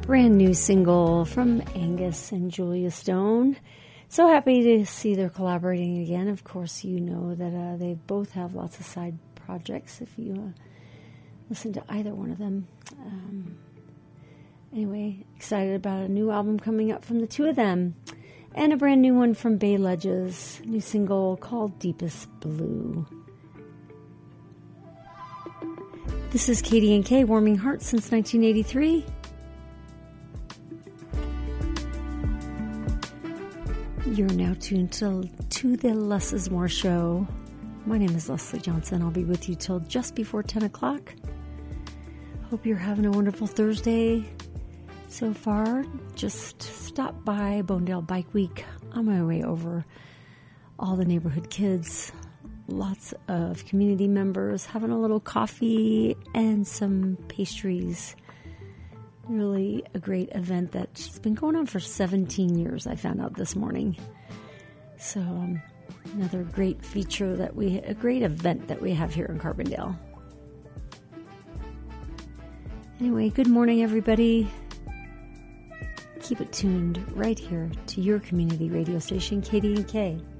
Brand new single from Angus and Julia Stone. So happy to see they're collaborating again. Of course, you know that they both have lots of side projects if you listen to either one of them. Anyway, excited about a new album coming up from the two of them. And a brand new one from Bay Ledges, new single called Deepest Blue. This is Katie and Kay, Warming Hearts since 1983. You're now tuned to the Less is More show. My name is Leslie Johnson. I'll be with you till just before 10 o'clock. Hope you're having a wonderful Thursday so far. Just stopped by Bonedale Bike Week on my way over. All the neighborhood kids, lots of community members, having a little coffee and some pastries. Really a great event that's been going on for 17 years, I found out this morning. So another great feature a great event that we have here in Carbondale. Anyway, good morning, everybody. Keep it tuned right here to your community radio station, Katie and Kay.